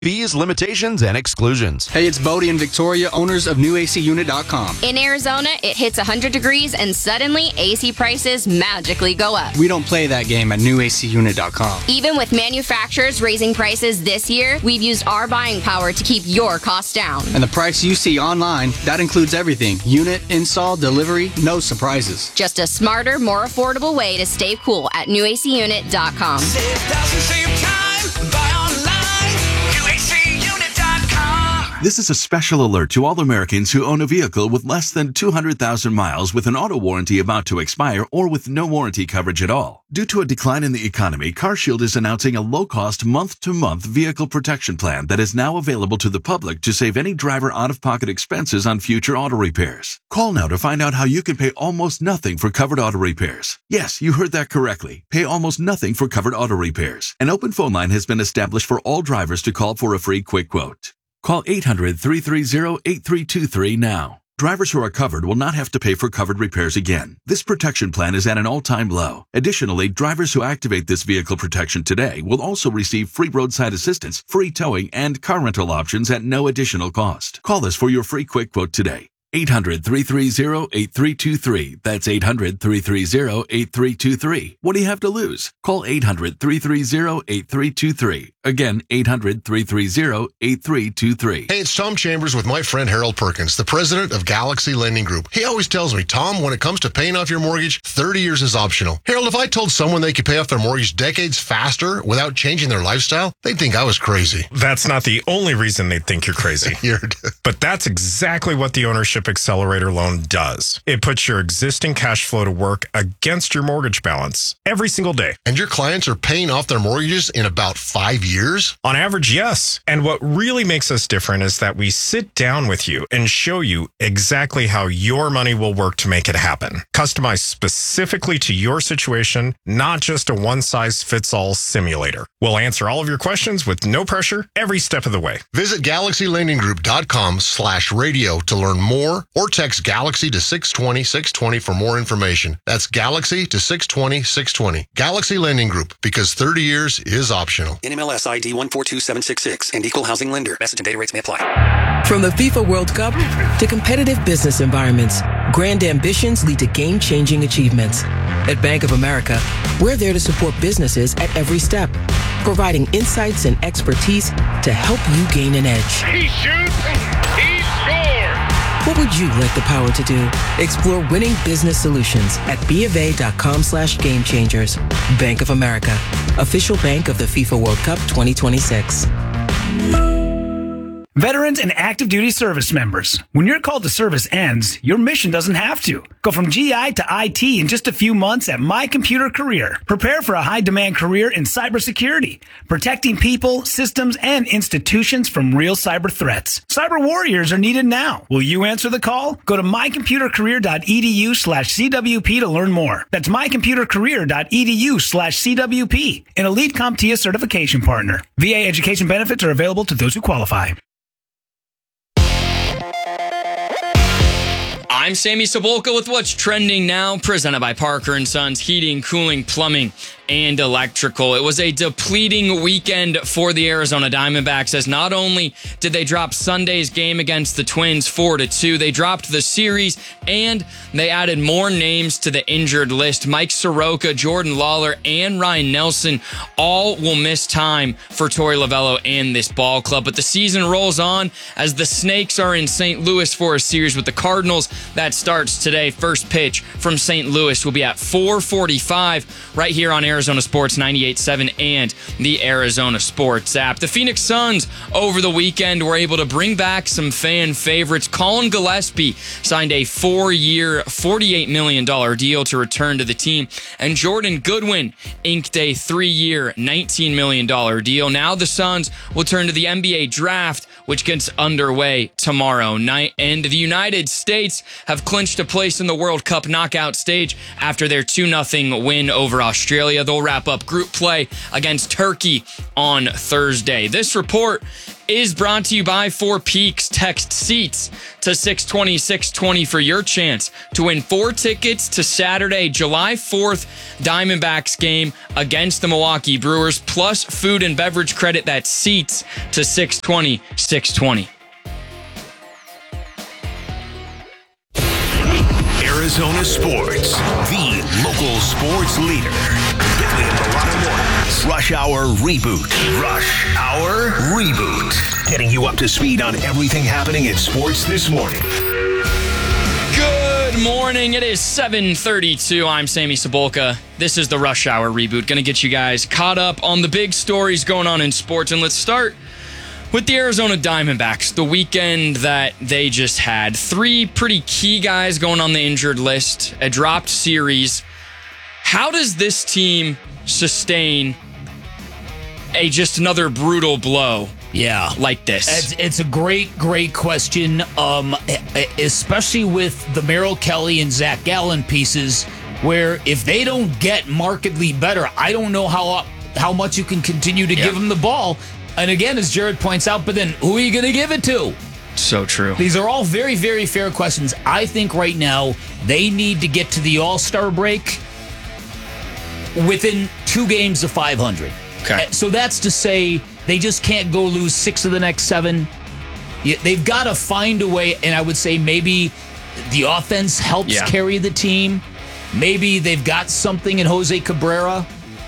Fees, limitations, and exclusions. Hey, it's Bodie and Victoria, owners of NewACUnit.com. In Arizona, it hits 100 degrees and suddenly AC prices magically go up. We don't play that game at NewACUnit.com. Even with manufacturers raising prices this year, we've used our buying power to keep your costs down. And the price you see online, that includes everything. Unit, install, delivery, no surprises. Just a smarter, more affordable way to stay cool at NewACUnit.com. Save thousands, save time, buy online, NewACUnit.com. This is a special alert to all Americans who own a vehicle with less than 200,000 miles with an auto warranty about to expire or with no warranty coverage at all. Due to a decline in the economy, CarShield is announcing a low-cost month-to-month vehicle protection plan that is now available to the public to save any driver out-of-pocket expenses on future auto repairs. Call now to find out how you can pay almost nothing for covered auto repairs. Yes, you heard that correctly. Pay almost nothing for covered auto repairs. An open phone line has been established for all drivers to call for a free quick quote. Call 800-330-8323 now. Drivers who are covered will not have to pay for covered repairs again. This protection plan is at an all-time low. Additionally, drivers who activate this vehicle protection today will also receive free roadside assistance, free towing, and car rental options at no additional cost. Call us for your free quick quote today. 800-330-8323. That's 800-330-8323. What do you have to lose? Call 800-330-8323. Again, 800-330-8323. Hey, it's Tom Chambers with my friend Harold Perkins, the president of Galaxy Lending Group. He always tells me, Tom, when it comes to paying off your mortgage, 30 years is optional. Harold, if I told someone they could pay off their mortgage decades faster without changing their lifestyle, they'd think I was crazy. That's not the only reason they think you're crazy. But that's exactly what the Ownership Accelerator loan does. It puts your existing cash flow to work against your mortgage balance every single day. And your clients are paying off their mortgages in about 5 years? On average, yes. And what really makes us different is that we sit down with you and show you exactly how your money will work to make it happen. Customized specifically to your situation, not just a one-size-fits-all simulator. We'll answer all of your questions with no pressure every step of the way. Visit GalaxyLendingGroup.com/radio to learn more, or text Galaxy to 620-620 for more information. That's Galaxy to 620-620. Galaxy Lending Group, because 30 years is optional. NMLS ID 142766 and Equal Housing Lender. Message and data rates may apply. From the FIFA World Cup to competitive business environments, grand ambitions lead to game-changing achievements. At Bank of America, we're there to support businesses at every step, providing insights and expertise to help you gain an edge. He shoots, he scores! What would you like the power to do? Explore winning business solutions at BofA.com/gamechangers. Bank of America, official bank of the FIFA World Cup 2026. Veterans and active duty service members, when your call to service ends, your mission doesn't have to. Go from GI to IT in just a few months at My Computer Career. Prepare for a high-demand career in cybersecurity, protecting people, systems, and institutions from real cyber threats. Cyber warriors are needed now. Will you answer the call? Go to mycomputercareer.edu/CWP to learn more. That's mycomputercareer.edu/CWP, an elite CompTIA certification partner. VA education benefits are available to those who qualify. I'm Sammy Sabolka with what's trending now, presented by Parker & Sons Heating, Cooling, Plumbing, and Electrical. It was a depleting weekend for the Arizona Diamondbacks, as not only did they drop Sunday's game against the Twins 4-2, they dropped the series and they added more names to the injured list. Mike Soroka, Jordan Lawler, and Ryan Nelson all will miss time for Torey Lovullo and this ball club. But the season rolls on as the Snakes are in St. Louis for a series with the Cardinals. That starts today. First pitch from St. Louis will be at 4:45 right here on Arizona Sports 98.7 and the Arizona Sports app. The Phoenix Suns over the weekend were able to bring back some fan favorites. Colin Gillespie signed a 4-year, $48 million deal to return to the team, and Jordan Goodwin inked a 3-year, $19 million deal. Now the Suns will turn to the NBA draft, which gets underway tomorrow night. And the United States have clinched a place in the World Cup knockout stage after their 2-0 win over Australia. Australia. They'll wrap up group play against Turkey on Thursday. This report is brought to you by Four Peaks. Text seats to 620 for your chance to win 4 tickets to Saturday, July 4th, Diamondbacks game against the Milwaukee Brewers, plus food and beverage credit. That seats to 620. Arizona Sports, the local sports leader. Billy and Milano Mornings. Rush Hour Reboot. Rush Hour Reboot. Getting you up to speed on everything happening in sports this morning. Good morning. It is 7:32. I'm Sammy Cebulka. This is the Rush Hour Reboot. Going to get you guys caught up on the big stories going on in sports. And let's start with the Arizona Diamondbacks, the weekend that they just had. 3 pretty key guys going on the injured list, a dropped series. How does this team sustain just another brutal blow? Yeah, like this. It's a great question, especially with the Merrill Kelly and Zach Gallen pieces, where if they don't get markedly better, I don't know how much you can continue to give them the ball. And again, as Jared points out, but then who are you going to give it to? So true. These are all very, very fair questions. I think right now they need to get to the All-Star break within 2 games of 500. Okay. So that's to say they just can't go lose 6 of the next 7. They've got to find a way, and I would say maybe the offense helps carry the team. Maybe they've got something in Jose Cabrera.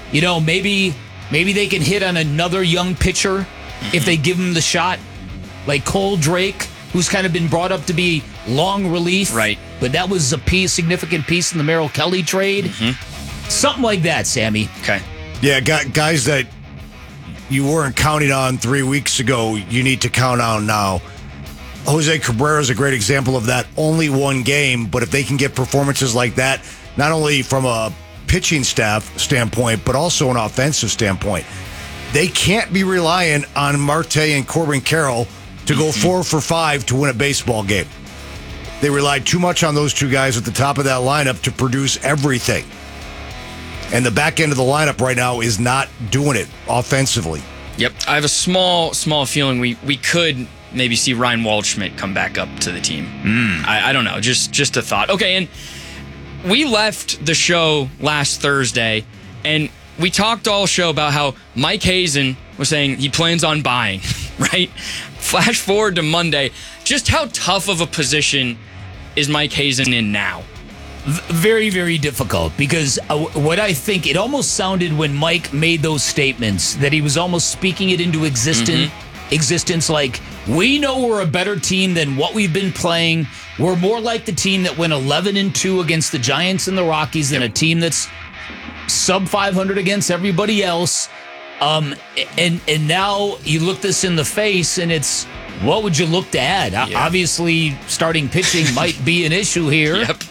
Maybe they can hit on another young pitcher if they give him the shot, like Cole Drake, who's kind of been brought up to be long relief. Right. But that was a significant piece in the Merrill Kelly trade. Something like that, Sammy. Okay. Yeah, guys that you weren't counting on 3 weeks ago, you need to count on now. Jose Cabrera is a great example of that. Only 1 game, but if they can get performances like that, not only from a pitching staff standpoint, but also an offensive standpoint, they can't be relying on Marte and Corbin Carroll to go 4 for 5 to win a baseball game. They relied too much on those 2 guys at the top of that lineup to produce everything. And the back end of the lineup right now is not doing it offensively. Yep. I have a small feeling we could maybe see Ryan Waldschmidt come back up to the team. I don't know. Just a thought. Okay, and we left the show last Thursday, and we talked all show about how Mike Hazen was saying he plans on buying, right? Flash forward to Monday. Just how tough of a position is Mike Hazen in now? Very, very difficult, because what I think, it almost sounded when Mike made those statements that he was almost speaking it into existence, like, we know we're a better team than what we've been playing. We're more like the team that went 11-2 against the Giants and the Rockies than a team that's sub 500 against everybody else. And now you look this in the face, and it's, what would you look to add? Obviously, starting pitching might be an issue here. Yep.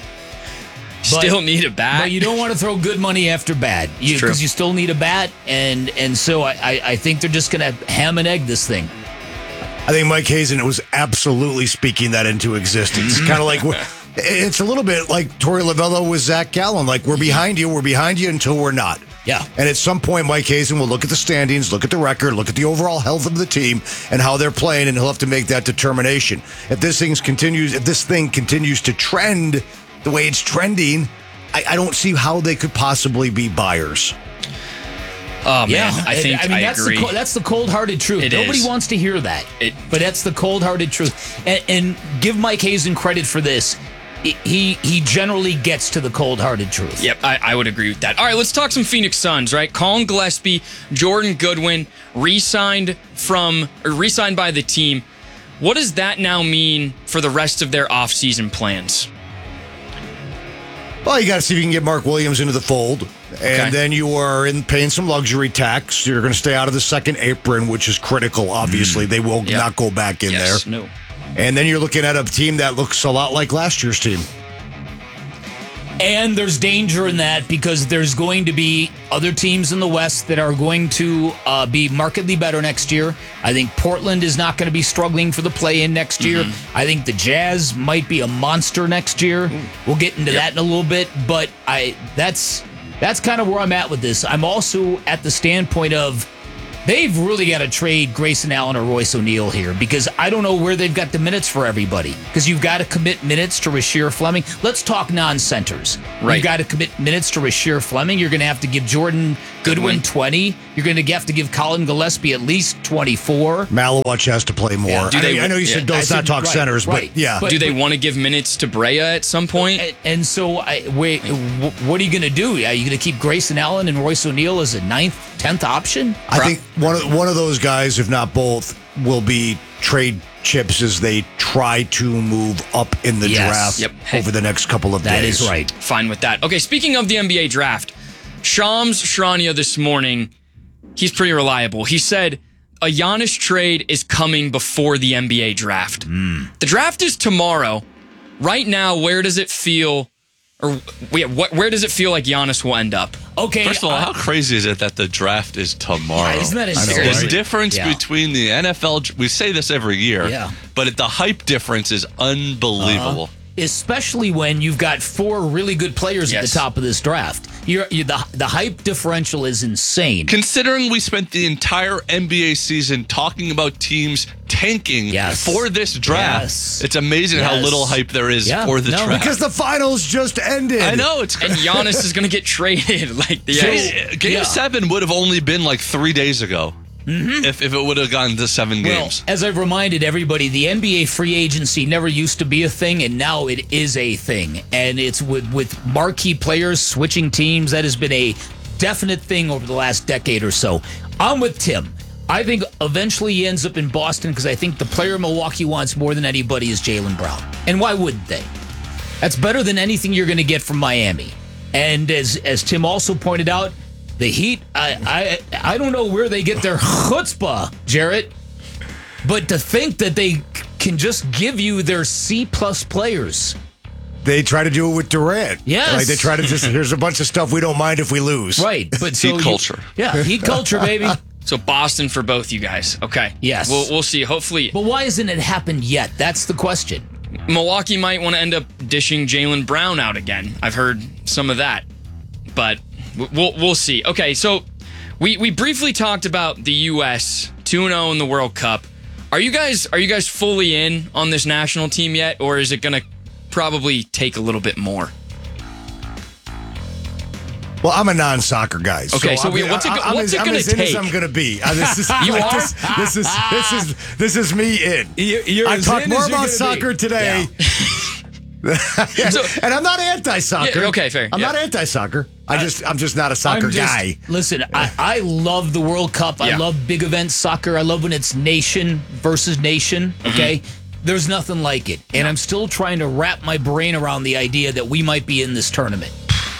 Still need a bat. But you don't want to throw good money after bad, because you still need a bat. And so I think they're just going to ham and egg this thing. I think Mike Hazen was absolutely speaking that into existence. Kind of like, it's a little bit like Torey Lovullo with Zach Gallen. Like, we're behind you until we're not. Yeah. And at some point, Mike Hazen will look at the standings, look at the record, look at the overall health of the team and how they're playing, and he'll have to make that determination. If this thing continues to trend the way it's trending, I don't see how they could possibly be buyers. Oh, man, I agree. That's the cold-hearted truth. Nobody wants to hear that, but that's the cold-hearted truth. And give Mike Hazen credit for this. He generally gets to the cold-hearted truth. Yep, I would agree with that. All right, let's talk some Phoenix Suns, right? Colin Gillespie, Jordan Goodwin, re-signed by the team. What does that now mean for the rest of their offseason plans? Well, you got to see if you can get Mark Williams into the fold. And then you are paying some luxury tax. You're going to stay out of the second apron, which is critical, obviously. They will not go back in there. No. And then you're looking at a team that looks a lot like last year's team. And there's danger in that, because there's going to be other teams in the West that are going to be markedly better next year. I think Portland is not going to be struggling for the play-in next year. I think the Jazz might be a monster next year. We'll get into that in a little bit, but that's that's kind of where I'm at with this. I'm also at the standpoint of they've really got to trade Grayson Allen or Royce O'Neal here because I don't know where they've got the minutes for everybody because you've got to commit minutes to Rasheer Fleming. Let's talk non-centers. Right. You've got to commit minutes to Rasheer Fleming. You're going to have to give Jordan Goodwin 20. You're going to have to give Colin Gillespie at least 24. Malawach has to play more. Yeah. I know you said don't not talk centers, but yeah. Do they want to give minutes to Brea at some point? And so, what are you going to do? Are you going to keep Grayson Allen and Royce O'Neal as a 9th, 10th option? I think one of those guys, if not both, will be trade chips as they try to move up in the draft over the next couple of days. That is right. Fine with that. Okay, speaking of the NBA draft, Shams Charania this morning, he's pretty reliable. He said a Giannis trade is coming before the NBA draft. The draft is tomorrow. Right now, where does it feel, where does it feel like Giannis will end up? Okay. First of all, how crazy is it that the draft is tomorrow? Isn't that insane? The difference between the NFL, we say this every year, but the hype difference is unbelievable. Especially when you've got 4 really good players at the top of this draft. The hype differential is insane. Considering we spent the entire NBA season talking about teams tanking for this draft, it's amazing how little hype there is for the draft. Because the finals just ended. I know. And Giannis is going to get traded. Game 7 would have only been like 3 days ago. If it would have gone to 7 games. As I've reminded everybody, the NBA free agency never used to be a thing, and now it is a thing. And it's with marquee players switching teams. That has been a definite thing over the last decade or so. I'm with Tim. I think eventually he ends up in Boston because I think the player Milwaukee wants more than anybody is Jaylen Brown. And why wouldn't they? That's better than anything you're going to get from Miami. And as Tim also pointed out, the Heat, I don't know where they get their chutzpah, Jarrett, but to think that they can just give you their C-plus players. They try to do it with Durant. Yes. Like they try to just, here's a bunch of stuff we don't mind if we lose. Right. But Heat culture. Heat culture, baby. So Boston for both you guys. Okay. Yes. We'll see. Hopefully. But why hasn't it happened yet? That's the question. Milwaukee might want to end up dishing Jaylen Brown out again. I've heard some of that. But we'll see. Okay, so we briefly talked about the U.S. 2-0 in the World Cup. Are you guys fully in on this national team yet, or is it going to probably take a little bit more? Well, I'm a non-soccer guy. Okay, so what's it going to take? As in as I'm going to be. This is me in. I talked more about soccer today. And I'm not anti-soccer. Yeah, okay, fair. I'm not anti-soccer. I'm just not a soccer guy. Listen, I love the World Cup. I love big event soccer. I love when it's nation versus nation. Okay, there's nothing like it, and I'm still trying to wrap my brain around the idea that we might be in this tournament.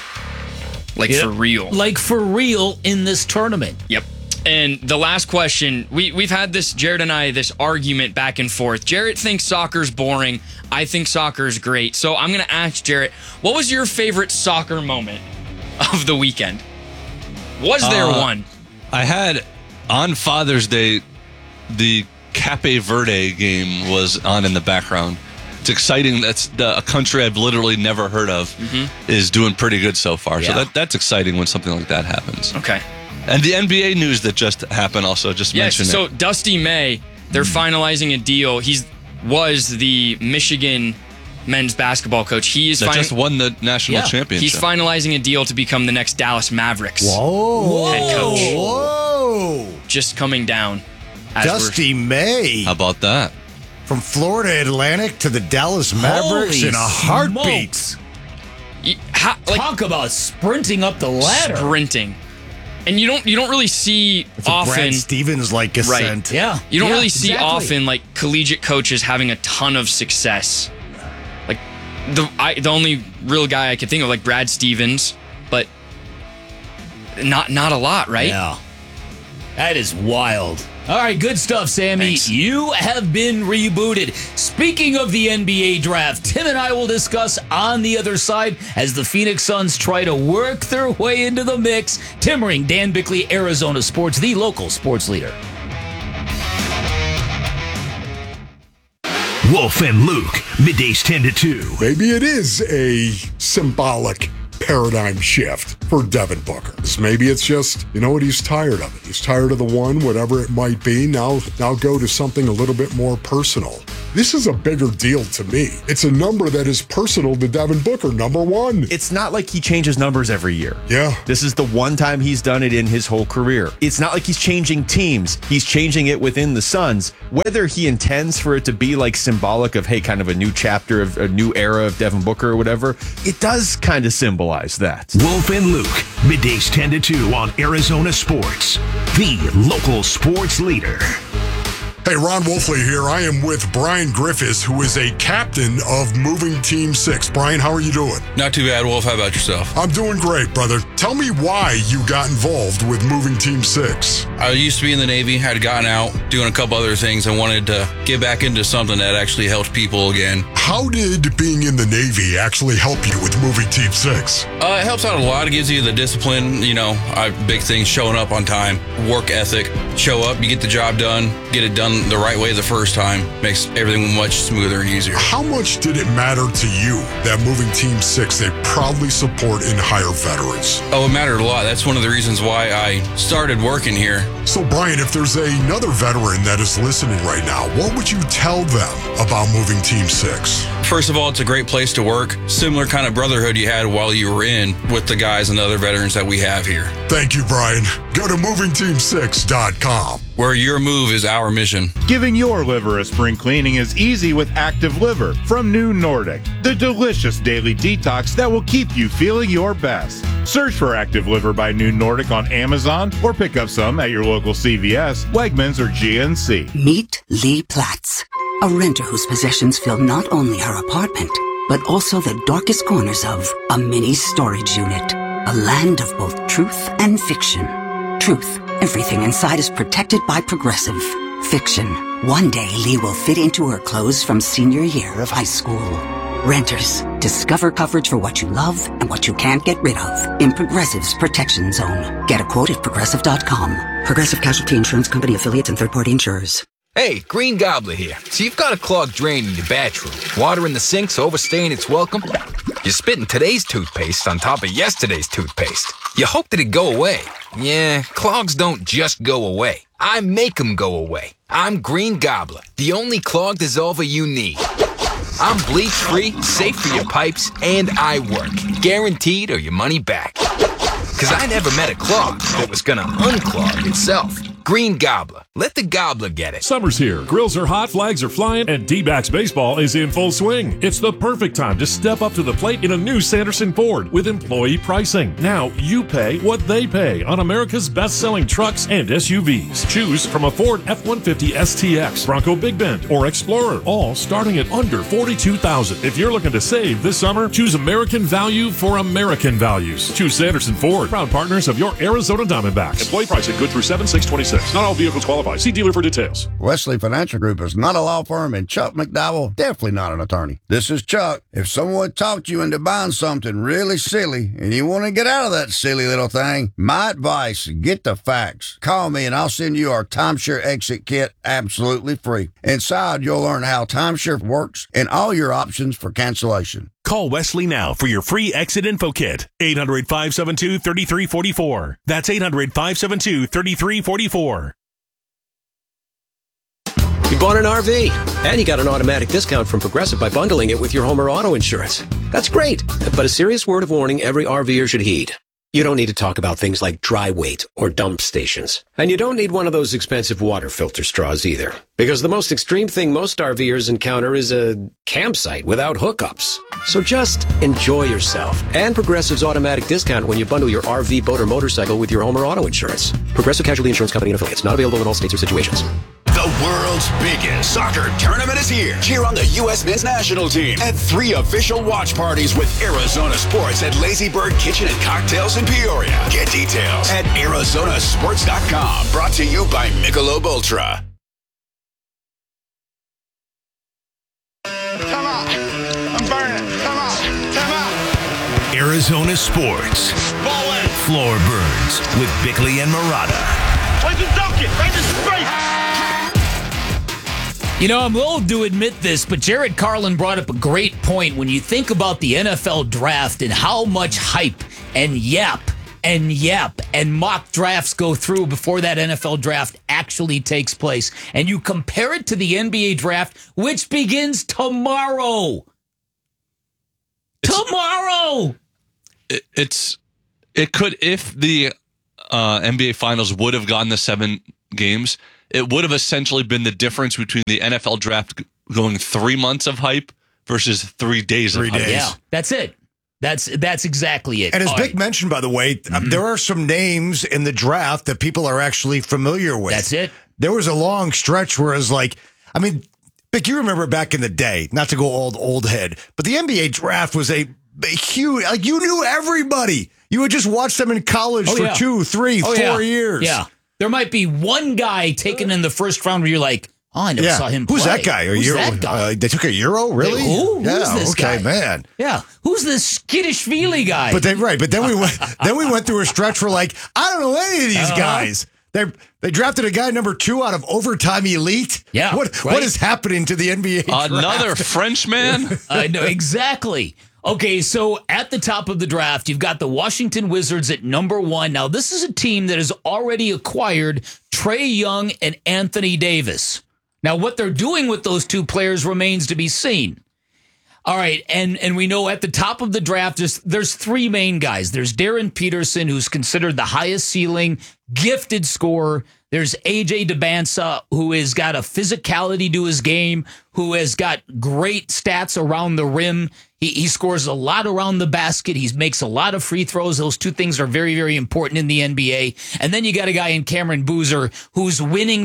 For real. Like for real in this tournament. Yep. And the last question, we've had this, Jarrett and I, this argument back and forth. Jarrett thinks soccer's boring. I think soccer's great. So I'm going to ask Jarrett, what was your favorite soccer moment of the weekend? Was there one? I had, on Father's Day, the Cape Verde game was on in the background. It's exciting. That's a country I've literally never heard of is doing pretty good so far. Yeah. So that's exciting when something like that happens. Okay. And the NBA news that just happened also, mention it. So Dusty May, they're finalizing a deal. He was the Michigan men's basketball coach. He is just won the national championship. He's finalizing a deal to become the next Dallas Mavericks head coach. Whoa. Just coming down. Dusty May. How about that? From Florida Atlantic to the Dallas Mavericks in a heartbeat. Talk about sprinting up the ladder. Sprinting. And you don't really see it's often Brad Stevens-like ascent. Right. Yeah. You don't really see often like collegiate coaches having a ton of success. Like the only real guy I could think of, like Brad Stevens, but not a lot, right? Yeah. That is wild. All right, good stuff, Sammy. Thanks. You have been rebooted. Speaking of the NBA draft, Tim and I will discuss on the other side as the Phoenix Suns try to work their way into the mix. Tim Ring, Dan Bickley, Arizona Sports, the local sports leader. Wolf and Luke, middays 10 to 2. Maybe it is a symbolic paradigm shift for Devin Booker. Maybe it's just, you know what, he's tired of it. He's tired of the one, whatever it might be. Now go to something a little bit more personal. This is a bigger deal to me. It's a number that is personal to Devin Booker, number one. It's not like he changes numbers every year. Yeah. This is the one time he's done it in his whole career. It's not like he's changing teams. He's changing it within the Suns. Whether he intends for it to be like symbolic of, hey, kind of a new chapter of a new era of Devin Booker or whatever, it does kind of symbolize that. Wolf and Luke, middays 10 to 2 on Arizona Sports, the local sports leader. Hey, Ron Wolfley here. I am with Brian Griffiths, who is a captain of Moving Team 6. Brian, how are you doing? Not too bad, Wolf. How about yourself? I'm doing great, brother. Tell me why you got involved with Moving Team 6. I used to be in the Navy, had gotten out, doing a couple other things, and wanted to get back into something that actually helped people again. How did being in the Navy actually help you with Moving Team 6? It helps out a lot. It gives you the discipline, big things, showing up on time, work ethic, show up, you get the job done, get it done the right way the first time, makes everything much smoother and easier. How much did it matter to you that Moving Team 6, they proudly support and hire veterans? Oh, it mattered a lot. That's one of the reasons why I started working here. So, Brian, if there's another veteran that is listening right now, what would you tell them about Moving Team 6? First of all, it's a great place to work. Similar kind of brotherhood you had while you were in with the guys and the other veterans that we have here. Thank you, Brian. Go to movingteam6.com. Where your move is our mission. Giving your liver a spring cleaning is easy with Active Liver from New Nordic, the delicious daily detox that will keep you feeling your best. Search for Active Liver by New Nordic on Amazon or pick up some at your local CVS, Wegmans, or GNC. Meet Lee Platts, a renter whose possessions fill not only her apartment, but also the darkest corners of a mini storage unit. A land of both truth and fiction. Truth. Everything inside is protected by Progressive. Fiction. One day Lee will fit into her clothes from senior year of high school. Renters. Discover coverage for what you love and what you can't get rid of in Progressive's Protection Zone. Get a quote at Progressive.com. Progressive Casualty Insurance Company affiliates and third-party insurers. Hey, Green Gobbler here. So you've got a clogged drain in your bathroom. Water in the sink's overstaying its welcome. You're spitting today's toothpaste on top of yesterday's toothpaste. You hope that it go away. Yeah, clogs don't just go away. I make them go away. I'm Green Gobbler, the only clog dissolver you need. I'm bleach-free, safe for your pipes, and I work. Guaranteed or your money back. Because I never met a clog that was gonna unclog itself. Green Gobbler. Let the gobbler get it. Summer's here. Grills are hot, flags are flying, and D-backs baseball is in full swing. It's the perfect time to step up to the plate in a new Sanderson Ford with employee pricing. Now you pay what they pay on America's best-selling trucks and SUVs. Choose from a Ford F-150 STX, Bronco Big Bend, or Explorer, all starting at under $42,000. If you're looking to save this summer, choose American value for American values. Choose Sanderson Ford, proud partners of your Arizona Diamondbacks. Employee pricing good through 7/6/26. Not all vehicles qualify. See dealer for details. Wesley Financial Group is not a law firm, and Chuck McDowell definitely not an attorney. This is Chuck. If someone talked you into buying something really silly and you want to get out of that silly little thing, my advice, get the facts. Call me and I'll send you our timeshare exit kit absolutely free. Inside, you'll learn how timeshare works and all your options for cancellation. Call Wesley now for your free exit info kit. 800-572-3344. That's 800-572-3344. You bought an RV, and you got an automatic discount from Progressive by bundling it with your home or auto insurance. That's great, but a serious word of warning every RVer should heed. You don't need to talk about things like dry weight or dump stations. And you don't need one of those expensive water filter straws either. Because the most extreme thing most RVers encounter is a campsite without hookups. So just enjoy yourself. And Progressive's automatic discount when you bundle your RV, boat, or motorcycle with your home or auto insurance. Progressive Casualty Insurance Company and affiliates. Not available in all states or situations. The world's biggest soccer tournament is here. Cheer on the U.S. men's national team at 3 official watch parties with Arizona Sports at Lazy Bird Kitchen and Cocktails in Peoria. Get details at arizonasports.com. Brought to you by Michelob Ultra. Come on. I'm burning. Come on. Come on. Arizona Sports. Floor Burns with Bickley and Murata. Where's the dunk it? Right in space. You know, I'm loath to admit this, but Jared Carlin brought up a great point when you think about the NFL draft and how much hype and yap and mock drafts go through before that NFL draft actually takes place. And you compare it to the NBA draft, which begins tomorrow. Tomorrow! It could, if the NBA Finals would have gone the 7 games, it would have essentially been the difference between the NFL draft going 3 months of hype versus 3 days of hype. Yeah, that's it. That's exactly it. And as Vic mentioned, by the way, there are some names in the draft that people are actually familiar with. That's it. There was a long stretch where it was like, I mean, Vic, you remember back in the day, not to go old head, but the NBA draft was a huge, like you knew everybody. You would just watch them in college for 2, 3, 4 years. Yeah. There might be one guy taken in the first round where you're like, oh, I never saw him play. Who's that guy? Who's that guy? They took a Euro? Really? Who's this guy? Man. Yeah. Who's this Skidishvili guy? But then we went through a stretch where like, I don't know any of these guys. They drafted a guy number 2 out of Overtime Elite. Yeah. What is happening to the NBA draft? Another Frenchman? I know, exactly. Okay, so at the top of the draft, you've got the Washington Wizards at number 1. Now, this is a team that has already acquired Trae Young and Anthony Davis. Now, what they're doing with those 2 players remains to be seen. All right, and we know at the top of the draft, there's 3 main guys. There's Darren Peterson, who's considered the highest ceiling, gifted scorer. There's AJ DeBansa, who has got a physicality to his game, who has got great stats around the rim. He scores a lot around the basket. He makes a lot of free throws. Those 2 things are very, very important in the NBA. And then you got a guy in Cameron Boozer whose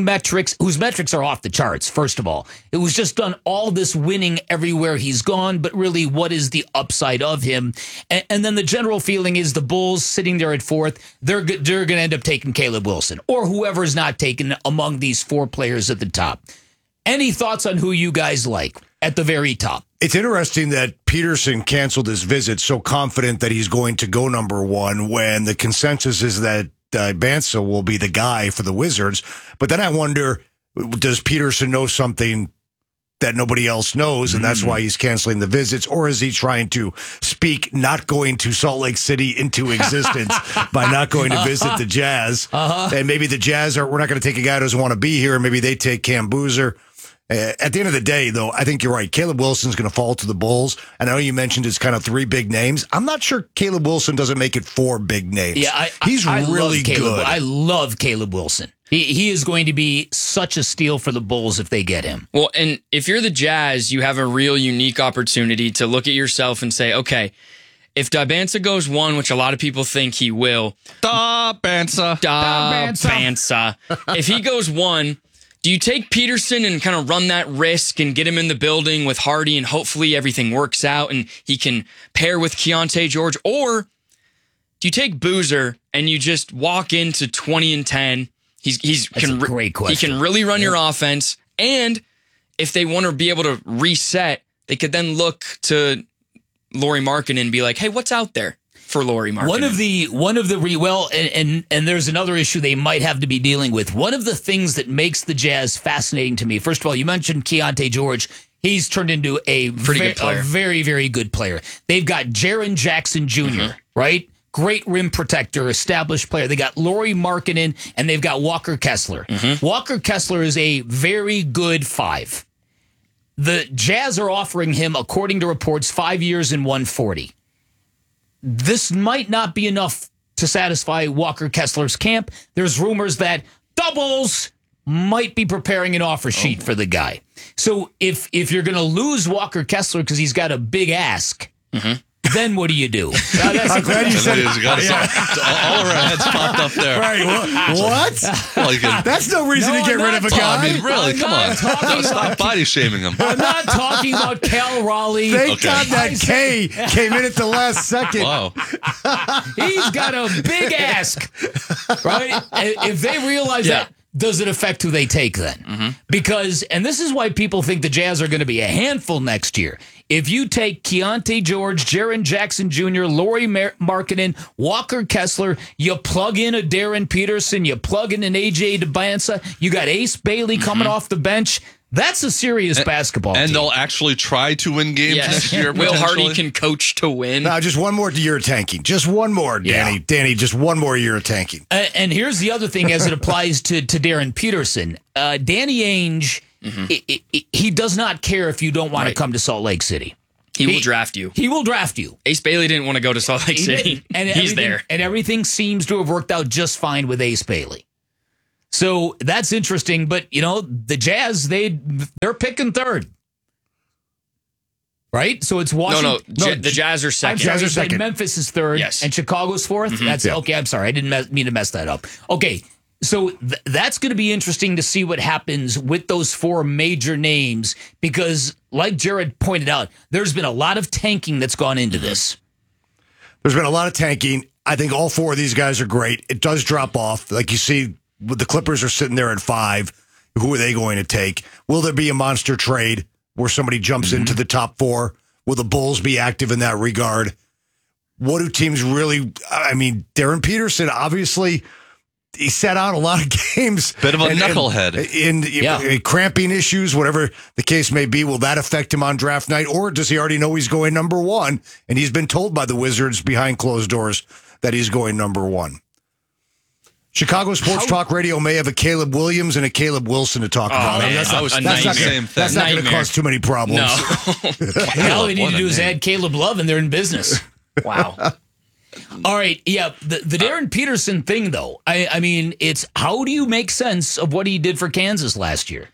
metrics are off the charts, first of all. It was just done all this winning everywhere he's gone, but really what is the upside of him? And then the general feeling is the Bulls sitting there at 4th, they're going to end up taking Caleb Wilson or whoever's not taken among these 4 players at the top. Any thoughts on who you guys like at the very top? It's interesting that Peterson canceled his visit, so confident that he's going to go number 1 when the consensus is that Bansa will be the guy for the Wizards. But then I wonder, does Peterson know something that nobody else knows, and that's why he's canceling the visits? Or is he trying to speak not going to Salt Lake City into existence by not going to visit the Jazz? And maybe the Jazz we're not going to take a guy who doesn't want to be here, and maybe they take Cam Boozer. At the end of the day, though, I think you're right. Caleb Wilson's going to fall to the Bulls. And I know you mentioned it's kind of 3 big names. I'm not sure Caleb Wilson doesn't make it 4 big names. Yeah, he's really good. I love Caleb Wilson. He is going to be such a steal for the Bulls if they get him. Well, and if you're the Jazz, you have a real unique opportunity to look at yourself and say, okay, if Dabansa goes 1, which a lot of people think he will. Dabansa. If he goes 1, do you take Peterson and kind of run that risk and get him in the building with Hardy and hopefully everything works out and he can pair with Keontae George? Or do you take Boozer and you just walk into 20-10? That's a great question. He can really run your offense. And if they want to be able to reset, they could then look to Lauri Markkanen and be like, hey, what's out there for Lauri Markkanen? And there's another issue they might have to be dealing with. One of the things that makes the Jazz fascinating to me, first of all, you mentioned Keontae George. He's turned into a very, very good player. They've got Jaren Jackson Jr., right? Great rim protector, established player. They got Lauri Markkanen, and they've got Walker Kessler. Walker Kessler is a very good 5. The Jazz are offering him, according to reports, 5 years and $140. This might not be enough to satisfy Walker Kessler's camp. There's rumors that Doubles might be preparing an offer sheet for the guy. So if you're going to lose Walker Kessler because he's got a big ask, then what do you do? I'm glad you said it. All of our heads popped up there. Right. What? That's no reason to get rid of a guy. I mean, really, come on. Stop body shaming him. I'm not talking about Cal Raleigh. Thank God that K came in at the last second. Wow. He's got a big ask, right? If they realize that, does it affect who they take then? Because, and this is why people think the Jazz are going to be a handful next year. If you take Keontae George, Jaren Jackson Jr., Lauri Markkanen, Walker Kessler, you plug in a Darren Peterson, you plug in an AJ DeBansa, you got Ace Bailey coming off the bench, That's a serious basketball team. And they'll actually try to win games next year. Will Hardy potentially. can coach to win. No, just one more year of tanking. Just one more, Danny. Yeah. Danny, just one more year of tanking. And here's the other thing as it applies to Darren Peterson. Danny Ainge, he does not care if you don't want to come to Salt Lake City. He will draft you. He will draft you. Ace Bailey didn't want to go to Salt Lake City. And he's there. And everything seems to have worked out just fine with Ace Bailey. So that's interesting. But, the Jazz, they're picking third. Right? So it's Washington. No, the Jazz are second. I'm sorry, like Memphis is third. Yes. And Chicago's fourth? That's okay. I'm sorry. I didn't mean to mess that up. Okay. So that's going to be interesting to see what happens with those four major names because, like Jared pointed out, there's been a lot of tanking that's gone into this. There's been a lot of tanking. I think all four of these guys are great. It does drop off. Like you see, the Clippers are sitting there at 5. Who are they going to take? Will there be a monster trade where somebody jumps into the top 4? Will the Bulls be active in that regard? What do teams really... I mean, Darren Peterson, obviously... He sat out a lot of games. Bit of a knucklehead. In cramping issues, whatever the case may be, will that affect him on draft night? Or does he already know he's going number 1? And he's been told by the Wizards behind closed doors that he's going number 1. Chicago Sports Talk Radio may have a Caleb Williams and a Caleb Wilson to talk about. Man, That's not going to cause too many problems. No. All we need to do is add Caleb Love and they're in business. Wow. All right, yeah, the Darren Peterson thing, though, I mean, it's how do you make sense of what he did for Kansas last year?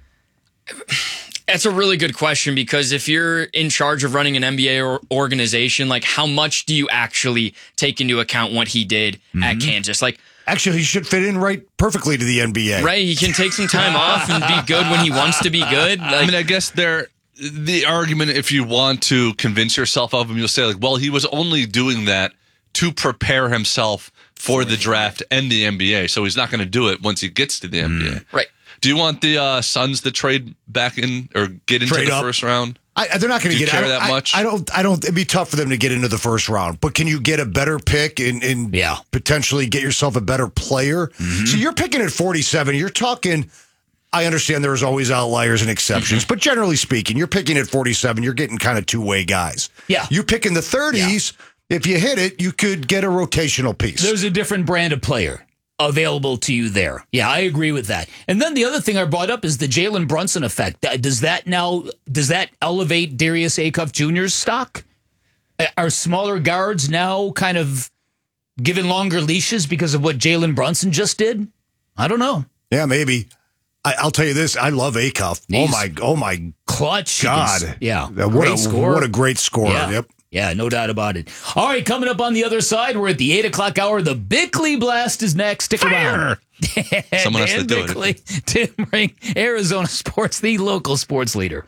That's a really good question because if you're in charge of running an NBA organization, like how much do you actually take into account what he did at Kansas? Like, actually, he should fit in perfectly to the NBA. Right, he can take some time off and be good when he wants to be good. Like, I mean, I guess the argument, if you want to convince yourself of him, you'll say, like, well, he was only doing that to prepare himself for the draft and the NBA. So he's not going to do it once he gets to the NBA. Right. Do you want the Suns to trade back in or get into the first round? They're not going to get care that much. I don't. It'd be tough for them to get into the first round. But can you get a better pick and potentially get yourself a better player? So you're picking at 47. You're talking. I understand there's always outliers and exceptions, but generally speaking, you're picking at 47. You're getting kind of two-way guys. Yeah. You pick in the 30s. Yeah. If you hit it, you could get a rotational piece. There's a different brand of player available to you there. Yeah, I agree with that. And then the other thing I brought up is the Jalen Brunson effect. Does that elevate Darius Acuff Jr.'s stock? Are smaller guards now kind of given longer leashes because of what Jalen Brunson just did? I don't know. Yeah, maybe. I'll tell you this. I love Acuff. Oh my clutch. God. Yeah. What a great scorer. Yeah. Yep. Yeah, no doubt about it. All right, coming up on the other side, we're at the 8 o'clock hour. The Bickley Blast is next. Stick around. Someone has to do Bickley, Tim Ring, Arizona Sports, the local sports leader.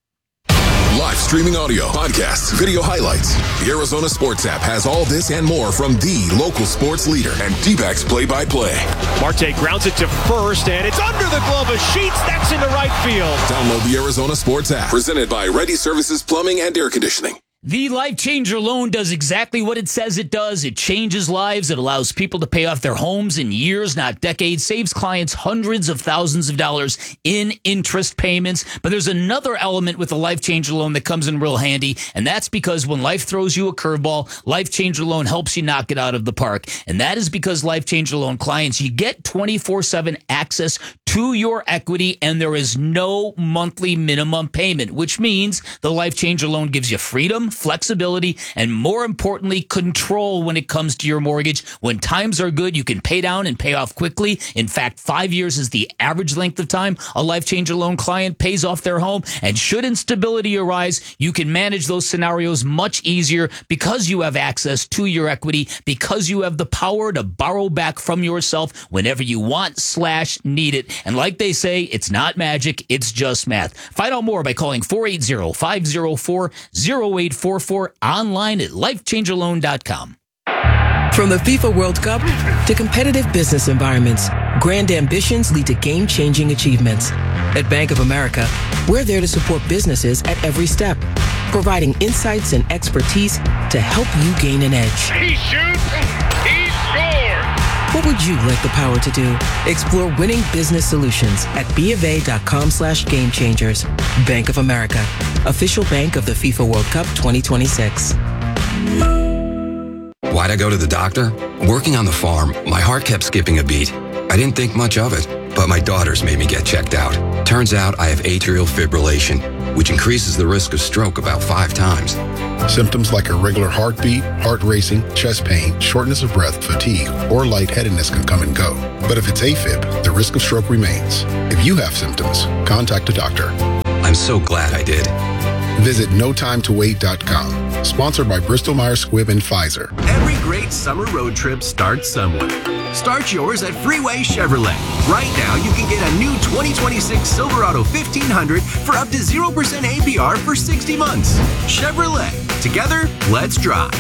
Live streaming audio, podcasts, video highlights. The Arizona Sports app has all this and more from the local sports leader and D-backs play-by-play. Marte grounds it to first, and it's under the glove of Sheets. That's into right field. Download the Arizona Sports app, presented by Ready Services Plumbing and Air Conditioning. The Life Changer loan does exactly what it says it does. It changes lives. It allows people to pay off their homes in years, not decades, saves clients hundreds of thousands of dollars in interest payments. But there's another element with the Life Changer loan that comes in real handy, and that's because when life throws you a curveball, Life Changer loan helps you knock it out of the park. And that is because Life Changer loan clients, you get 24/7 access to your equity, and there is no monthly minimum payment, which means the Life Changer loan gives you freedom, flexibility, and more importantly, control when it comes to your mortgage. When times are good, you can pay down and pay off quickly. In fact, 5 years is the average length of time a Life Changer loan client pays off their home. And should instability arise, you can manage those scenarios much easier because you have access to your equity, because you have the power to borrow back from yourself whenever you want/need it. And like they say, it's not magic, it's just math. Find out more by calling 480-504-0844 online at lifechangerloan.com. From the FIFA World Cup to competitive business environments, grand ambitions lead to game-changing achievements. At Bank of America, we're there to support businesses at every step, providing insights and expertise to help you gain an edge. He shoots, he scores! What would you like the power to do? Explore winning business solutions at BofA.com/gamechangers. Bank of America, official bank of the FIFA World Cup 2026. Why'd I go to the doctor? Working on the farm, my heart kept skipping a beat. I didn't think much of it, but my daughters made me get checked out. Turns out I have atrial fibrillation, which increases the risk of stroke about 5 times. Symptoms like irregular heartbeat, heart racing, chest pain, shortness of breath, fatigue, or lightheadedness can come and go. But if it's AFib, the risk of stroke remains. If you have symptoms, contact a doctor. I'm so glad I did. Visit NoTimeToWait.com. Sponsored by Bristol-Myers Squibb and Pfizer. Every great summer road trip starts somewhere. Start yours at Freeway Chevrolet. Right now, you can get a new 2026 Silverado 1500 for up to 0% APR for 60 months. Chevrolet. Together, let's drive.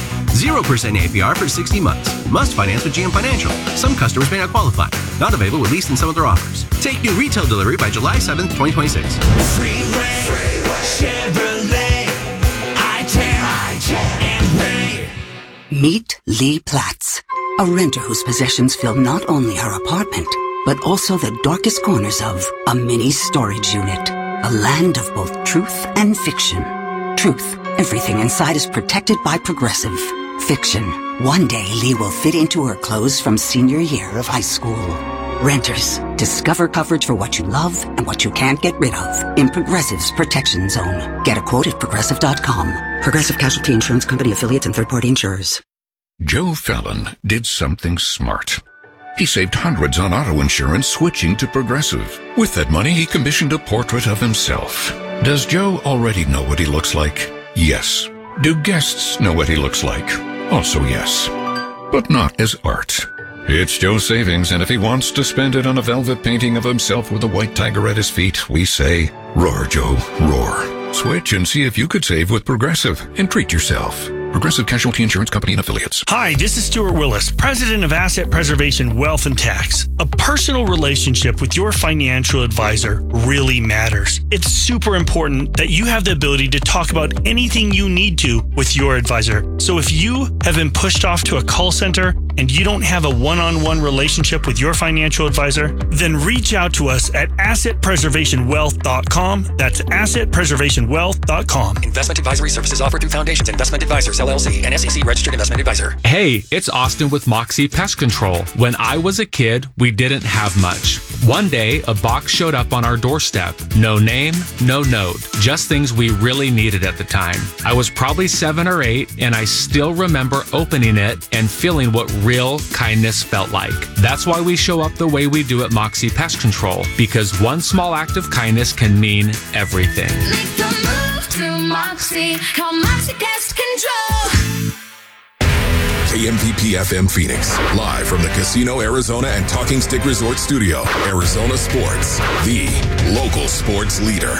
0% APR for 60 months. Must finance with GM Financial. Some customers may not qualify. Not available with lease and some other offers. Take new retail delivery by July 7th, 2026. Freeway Chevrolet. I can and wait. Meet Lee Platts, a renter whose possessions fill not only her apartment, but also the darkest corners of a mini storage unit. A land of both truth and fiction. Truth, everything inside is protected by Progressive. Fiction, one day Lee will fit into her clothes from senior year of high school. Renters, discover coverage for what you love and what you can't get rid of in Progressive's Protection Zone. Get a quote at Progressive.com. Progressive Casualty Insurance Company affiliates and third-party insurers. Joe Fallon did something smart. He saved hundreds on auto insurance switching to Progressive. With that money, he commissioned a portrait of himself. Does Joe already know what he looks like? Yes. Do guests know what he looks like? Also yes. But not as art. It's Joe's savings, and if he wants to spend it on a velvet painting of himself with a white tiger at his feet, we say, roar, Joe, roar. Switch and see if you could save with Progressive and treat yourself. Progressive Casualty Insurance Company and Affiliates. Hi, this is Stuart Willis, President of Asset Preservation Wealth and Tax. A personal relationship with your financial advisor really matters. It's super important that you have the ability to talk about anything you need to with your advisor. So if you have been pushed off to a call center and you don't have a one-on-one relationship with your financial advisor, then reach out to us at assetpreservationwealth.com. That's assetpreservationwealth.com. Investment advisory services offered through Foundations Investment Advisors, LLC, an SEC registered investment advisor. Hey, it's Austin with Moxie Pest Control. When I was a kid, we didn't have much. One day, a box showed up on our doorstep. No name, no note, just things we really needed at the time. I was probably 7 or 8, and I still remember opening it and feeling what real kindness felt like. That's why we show up the way we do at Moxie Pest Control, because one small act of kindness can mean everything. Make the move to Moxie. Call Moxie Pest Control. KMPP FM Phoenix, live from the Casino Arizona and Talking Stick Resort Studio. Arizona Sports, the local sports leader.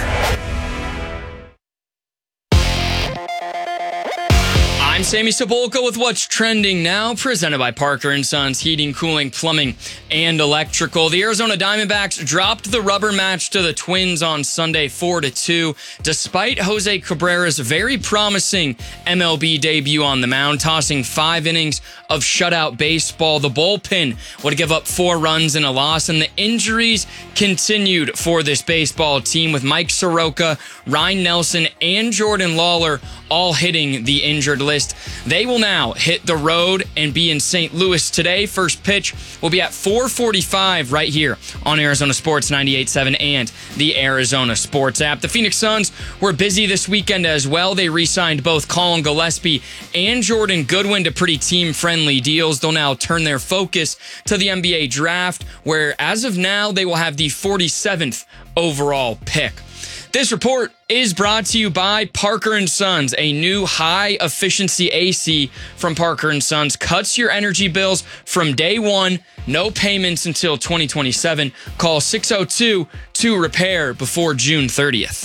I'm Sammy Sepulka with What's Trending Now, presented by Parker & Sons Heating, Cooling, Plumbing, and Electrical. The Arizona Diamondbacks dropped the rubber match to the Twins on Sunday 4-2, despite Jose Cabrera's very promising MLB debut on the mound, tossing 5 innings of shutout baseball. The bullpen would give up 4 runs in a loss, and the injuries continued for this baseball team, with Mike Soroka, Ryan Nelson, and Jordan Lawler all hitting the injured list. They will now hit the road and be in St. Louis today. First pitch will be at 4:45 right here on Arizona Sports 98.7 and the Arizona Sports app. The Phoenix Suns were busy this weekend as well. They re-signed both Colin Gillespie and Jordan Goodwin to pretty team-friendly deals. They'll now turn their focus to the NBA draft, where as of now, they will have the 47th overall pick. This report is brought to you by Parker & Sons. A new high-efficiency AC from Parker & Sons cuts your energy bills from day one. No payments until 2027. Call 602-2REPAIR before June 30th.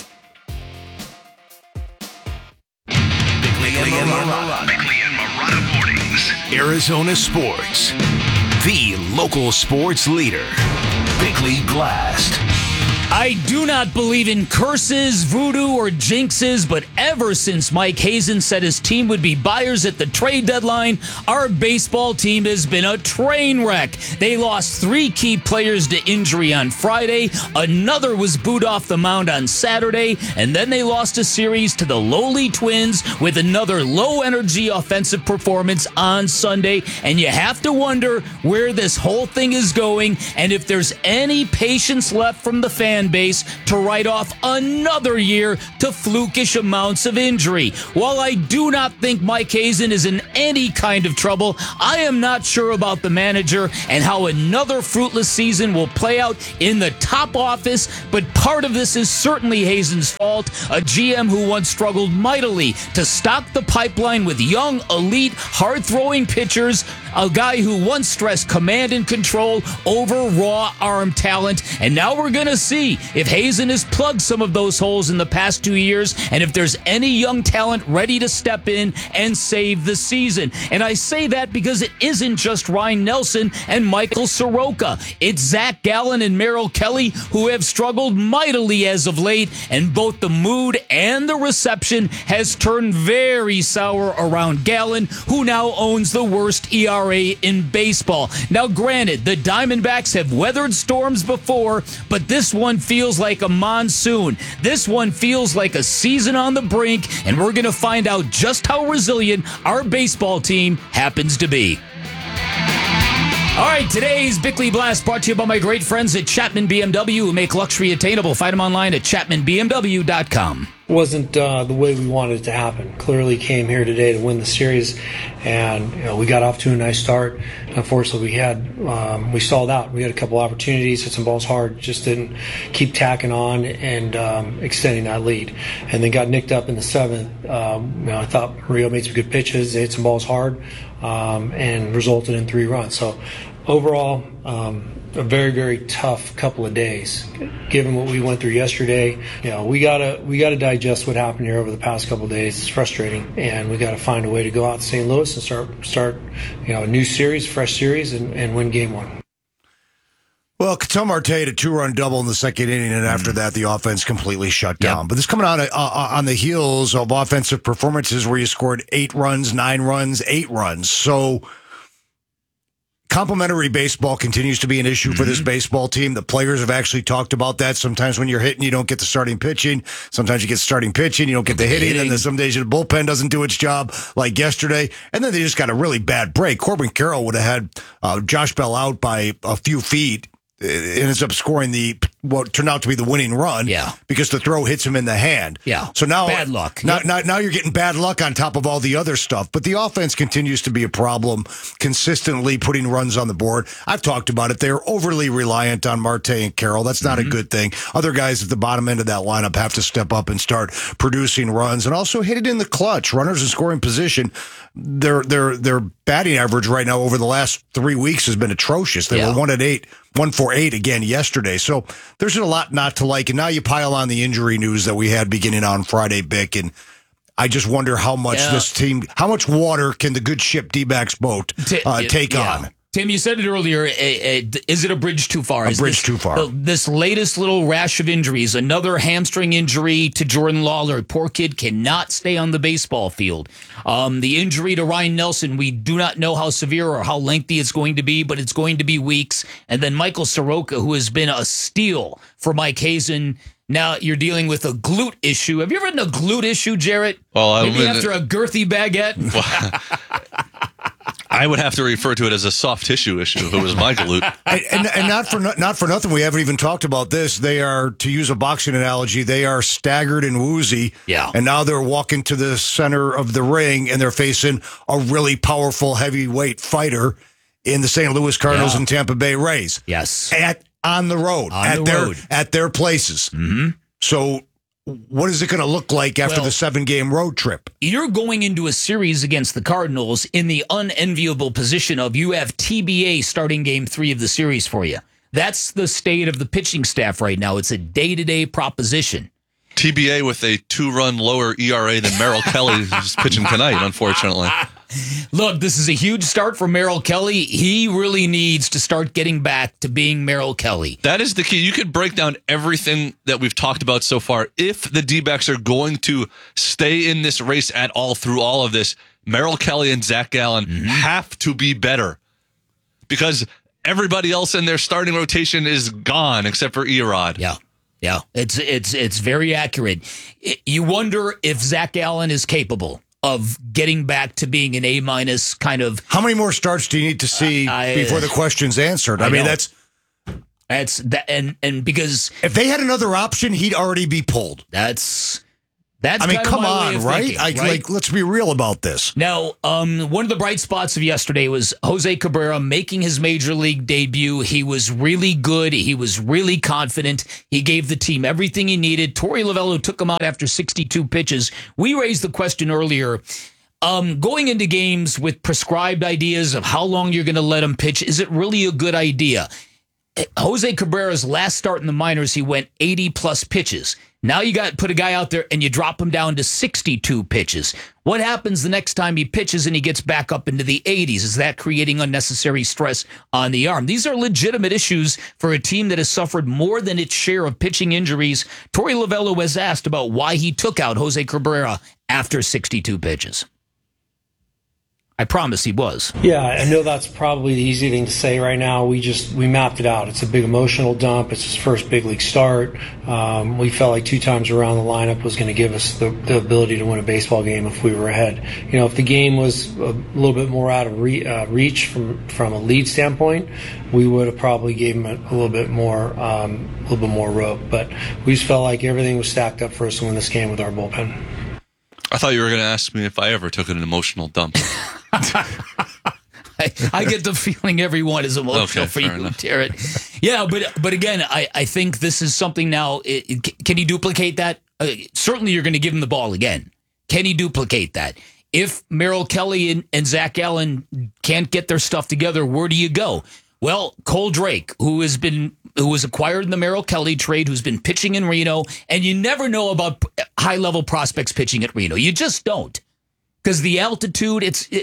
Bickley and Marotta Mornings. Arizona Sports, the local sports leader. Bickley Blast. I do not believe in curses, voodoo, or jinxes, but ever since Mike Hazen said his team would be buyers at the trade deadline, our baseball team has been a train wreck. They lost 3 key players to injury on Friday, another was booed off the mound on Saturday, and then they lost a series to the lowly Twins with another low-energy offensive performance on Sunday, and you have to wonder where this whole thing is going and if there's any patience left from the fan base to write off another year to flukish amounts of injury. While I do not think Mike Hazen is in any kind of trouble, I am not sure about the manager and how another fruitless season will play out in the top office, but part of this is certainly Hazen's fault, a GM who once struggled mightily to stock the pipeline with young, elite, hard-throwing pitchers, a guy who once stressed command and control over raw arm talent, and now we're going to see if Hazen has plugged some of those holes in the past 2 years and if there's any young talent ready to step in and save the season. And I say that because it isn't just Ryan Nelson and Michael Soroka. It's Zach Gallen and Merrill Kelly who have struggled mightily as of late, and both the mood and the reception has turned very sour around Gallen, who now owns the worst ERA in baseball. Now, granted, the Diamondbacks have weathered storms before, but this one feels like a monsoon. This one feels like a season on the brink, and we're going to find out just how resilient our baseball team happens to be. All right, today's Bickley Blast brought to you by my great friends at Chapman BMW, who make luxury attainable. Find them online at chapmanbmw.com. Wasn't the way we wanted it to happen. Clearly came here today to win the series, and we got off to a nice start. Unfortunately, we stalled out. We had a couple opportunities, hit some balls hard, just didn't keep tacking on and extending that lead. And then got nicked up in the 7th. I thought Rio made some good pitches. They hit some balls hard and resulted in 3 runs. So overall, a very, very tough couple of days. Given what we went through yesterday, we gotta digest what happened here over the past couple of days. It's frustrating, and we gotta find a way to go out to St. Louis and start a new series, fresh series, and win game 1. Well, Ketel Marte had a 2-run double in the second inning, and after that, the offense completely shut down. But this coming on the heels of offensive performances where you scored 8 runs, 9 runs, 8 runs. So complementary baseball continues to be an issue for this baseball team. The players have actually talked about that. Sometimes when you're hitting, you don't get the starting pitching. Sometimes you get starting pitching, you don't get the hitting. And then some days the bullpen doesn't do its job, like yesterday. And then they just got a really bad break. Corbin Carroll would have had Josh Bell out by a few feet. It ends up scoring what turned out to be the winning run. Yeah. Because the throw hits him in the hand. Yeah. So now bad luck. Now you're getting bad luck on top of all the other stuff. But the offense continues to be a problem, consistently putting runs on the board. I've talked about it. They're overly reliant on Marte and Carroll. That's not a good thing. Other guys at the bottom end of that lineup have to step up and start producing runs and also hit it in the clutch. Runners in scoring position. Their batting average right now over the last 3 weeks has been atrocious. They were 148 again yesterday. So there's a lot not to like. And now you pile on the injury news that we had beginning on Friday, Bick. And I just wonder how much this team, how much water can the good ship D-backs boat take on? Tim, you said it earlier. Is it a bridge too far? Too far. This latest little rash of injuries, another hamstring injury to Jordan Lawler. Poor kid cannot stay on the baseball field. The injury to Ryan Nelson, we do not know how severe or how lengthy it's going to be, but it's going to be weeks. And then Michael Soroka, who has been a steal for Mike Hazen. Now you're dealing with a glute issue. Have you ever had a glute issue, Jarrett? Well, maybe after a girthy baguette. I would have to refer to it as a soft tissue issue if it was my glute. and not for nothing, we haven't even talked about this. They are, to use a boxing analogy, they are staggered and woozy. Yeah. And now they're walking to the center of the ring and they're facing a really powerful heavyweight fighter in the St. Louis Cardinals and Tampa Bay Rays. Yes. On the road. At their places. Mm-hmm. So what is it going to look like after the 7-game road trip? You're going into a series against the Cardinals in the unenviable position of you have TBA starting game 3 of the series for you. That's the state of the pitching staff right now. It's a day-to-day proposition. TBA with a 2-run lower ERA than Merrill Kelly, who's pitching tonight, unfortunately. Look, this is a huge start for Merrill Kelly. He really needs to start getting back to being Merrill Kelly. That is the key. You could break down everything that we've talked about so far. If the D-backs are going to stay in this race at all through all of this, Merrill Kelly and Zach Gallen have to be better because everybody else in their starting rotation is gone except for Erod. Yeah, it's very accurate. You wonder if Zach Gallen is capable of getting back to being an A- kind of. How many more starts do you need to see before the question's answered? I mean, that's that, and because if they had another option, he'd already be pulled. That's I mean, come on, right? Thinking, right? Like, let's be real about this. Now, one of the bright spots of yesterday was Jose Cabrera making his major league debut. He was really good. He was really confident. He gave the team everything he needed. Torey Lovullo took him out after 62 pitches. We raised the question earlier. Going into games with prescribed ideas of how long you're going to let him pitch, is it really a good idea? Jose Cabrera's last start in the minors, he went 80-plus pitches. Now you put a guy out there and you drop him down to 62 pitches. What happens the next time he pitches and he gets back up into the 80s? Is that creating unnecessary stress on the arm? These are legitimate issues for a team that has suffered more than its share of pitching injuries. Torey Lovullo was asked about why he took out Jose Cabrera after 62 pitches. I promise he was. Yeah, I know that's probably the easy thing to say right now. We mapped it out. It's a big emotional dump. It's his first big league start. We felt like 2 times around the lineup was going to give us the ability to win a baseball game if we were ahead. You know, if the game was a little bit more out of reach from a lead standpoint, we would have probably gave him a little bit more rope. But we just felt like everything was stacked up for us to win this game with our bullpen. I thought you were going to ask me if I ever took an emotional dump. I get the feeling everyone is emotional for you, Jarrett. Yeah, but again, I think this is something now. Can he duplicate that? Certainly you're going to give him the ball again. Can he duplicate that? If Merrill Kelly and Zach Gallen can't get their stuff together, where do you go? Well, Cole Drake, who was acquired in the Merrill Kelly trade, who's been pitching in Reno, and you never know about high-level prospects pitching at Reno. You just don't. Because the altitude,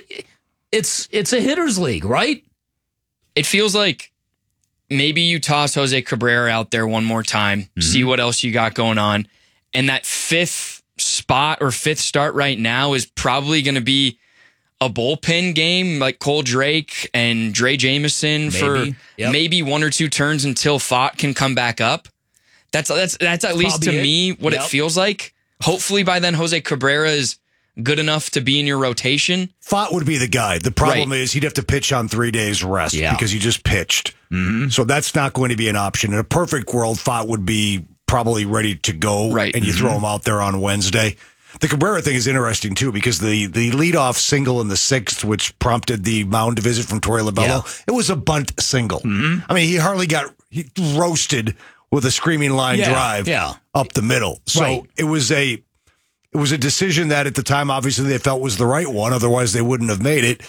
it's a hitter's league, right? It feels like maybe you toss Jose Cabrera out there one more time, see what else you got going on, and that 5th spot or 5th start right now is probably going to be a bullpen game like Cole Drake and Dre Jameson for maybe 1 or 2 turns until Pfaadt can come back up. That's at least to me what it feels like. Hopefully by then Jose Cabrera is good enough to be in your rotation. Pfaadt would be the guy. The problem is he'd have to pitch on 3 days rest because he just pitched. So that's not going to be an option. In a perfect world, Pfaadt would be probably ready to go, and you throw him out there on Wednesday. The Cabrera thing is interesting, too, because the leadoff single in the 6th, which prompted the mound visit from Torey Lovullo, it was a bunt single. I mean, he roasted with a screaming line drive up the middle. So it was a decision that at the time, obviously, they felt was the right one. Otherwise, they wouldn't have made it.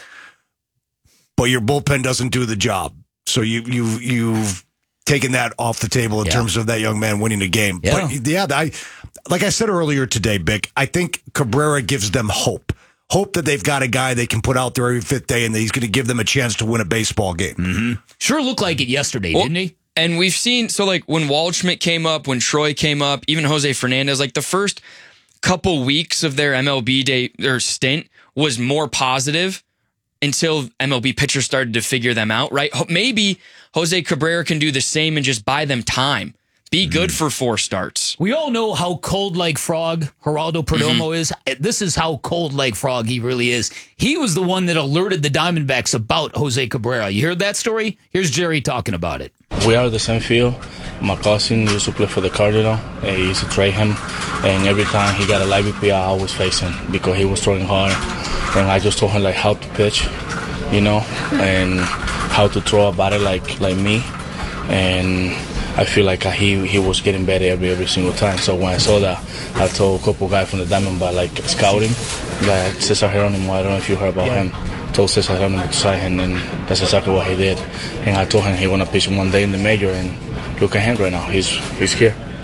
But your bullpen doesn't do the job. So you've taken that off the table in terms of that young man winning the game. But like I said earlier today, Bick, I think Cabrera gives them hope. Hope that they've got a guy they can put out there every 5th day and that he's going to give them a chance to win a baseball game. Sure looked like it yesterday, didn't he? And we've seen, so like when Waldschmidt came up, when Troy came up, even Jose Fernandez, like the first couple weeks of their MLB day or stint was more positive until MLB pitchers started to figure them out, right? Maybe Jose Cabrera can do the same and just buy them time. Be good for 4 starts. We all know how cold like frog Geraldo Perdomo is. This is how cold like frog he really is. He was the one that alerted the Diamondbacks about Jose Cabrera. You heard that story? Here's Jerry talking about it. We are the same field. My cousin used to play for the Cardinal. He used to trade him. And every time he got a live BP, I always face him because he was throwing hard. And I just told him like how to pitch, and how to throw a batter like me. And I feel like he was getting better every single time. So when I saw that, I told a couple guys from the Diamondback, like scouting, like Cesar Geronimo, I don't know if you heard about him. Told Cesar Geronimo to sign him, and that's exactly what he did. And I told him he want to pitch one day in the major, and look at him right now. He's here.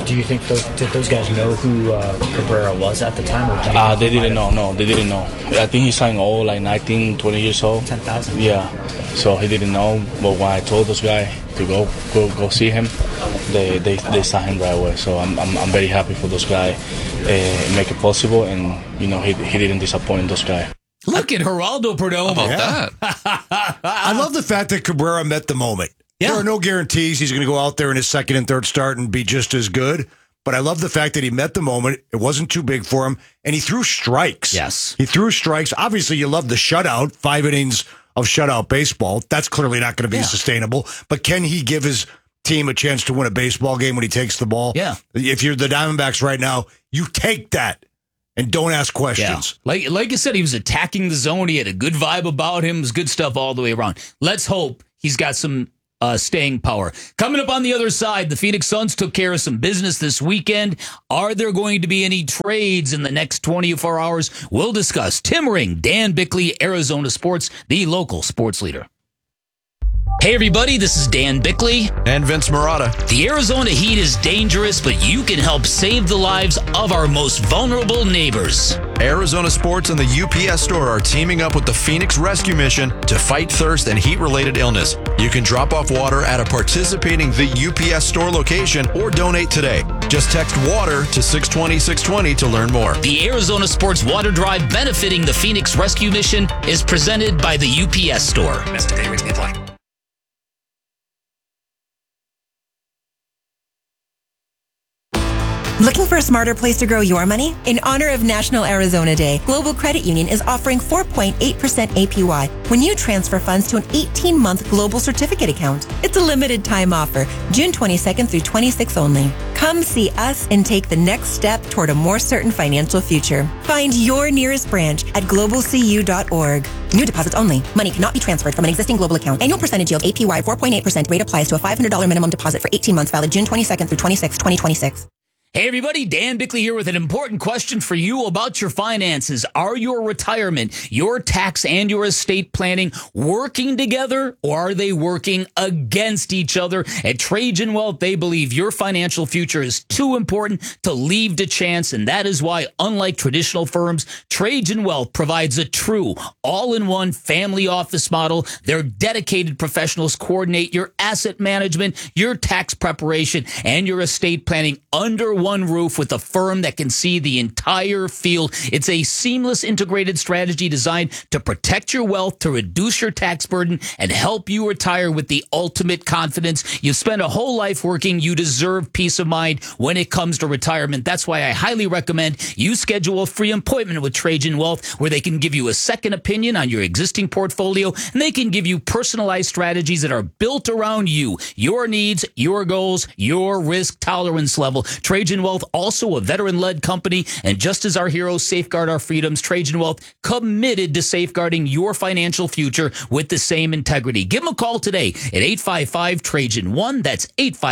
Do you think did those guys know who Cabrera was at the time? Or they didn't know. No, they didn't know. I think he signed old, like 19, 20 years old. 10,000. Yeah. So he didn't know. But when I told those guys to go see him, they signed him right away. So I'm very happy for those guys make it possible, and he didn't disappoint those guys. Look at Geraldo Perdomo. How about that? I love the fact that Cabrera met the moment. Yeah. There are no guarantees he's going to go out there in his second and third start and be just as good. But I love the fact that he met the moment. It wasn't too big for him. And he threw strikes. Yes. He threw strikes. Obviously, you love the shutout, 5 innings of shutout baseball. That's clearly not going to be sustainable. But can he give his team a chance to win a baseball game when he takes the ball? Yeah. If you're the Diamondbacks right now, you take that. And don't ask questions. Yeah. Like I said, he was attacking the zone. He had a good vibe about him. It was good stuff all the way around. Let's hope he's got some staying power. Coming up on the other side, the Phoenix Suns took care of some business this weekend. Are there going to be any trades in the next 24 hours? We'll discuss. Tim Ring, Dan Bickley, Arizona Sports, the local sports leader. Hey everybody, this is Dan Bickley. And Vince Marotta. The Arizona heat is dangerous, but you can help save the lives of our most vulnerable neighbors. Arizona Sports and the UPS Store are teaming up with the Phoenix Rescue Mission to fight thirst and heat-related illness. You can drop off water at a participating The UPS Store location or donate today. Just text WATER to 620-620 to learn more. The Arizona Sports Water Drive benefiting the Phoenix Rescue Mission is presented by the UPS Store. Best today rates may apply. Looking for a smarter place to grow your money? In honor of National Arizona Day, Global Credit Union is offering 4.8% APY when you transfer funds to an 18-month global certificate account. It's a limited time offer, June 22nd through 26th only. Come see us and take the next step toward a more certain financial future. Find your nearest branch at globalcu.org. New deposits only. Money cannot be transferred from an existing global account. Annual percentage yield APY 4.8%. Rate applies to a $500 minimum deposit for 18 months valid June 22nd through 26th, 2026. Hey everybody, Dan Bickley here with an important question for you about your finances. Are your retirement, your tax, and your estate planning working together, or are they working against each other? At Trajan Wealth, they believe your financial future is too important to leave to chance, and that is why, unlike traditional firms, Trajan Wealth provides a true all-in-one family office model. Their dedicated professionals coordinate your asset management, your tax preparation, and your estate planning under one roof with a firm that can see the entire field. It's a seamless integrated strategy designed to protect your wealth, to reduce your tax burden, and help you retire with the ultimate confidence. You've spent a whole life working. You deserve peace of mind when it comes to retirement. That's why I highly recommend you schedule a free appointment with Trajan Wealth, where they can give you a second opinion on your existing portfolio, and they can give you personalized strategies that are built around you, your needs, your goals, your risk tolerance level. Trajan Wealth, also a veteran-led company, and just as our heroes safeguard our freedoms, Trajan Wealth committed to safeguarding your financial future with the same integrity. Give them a call today at 855-TRAJAN-1. That's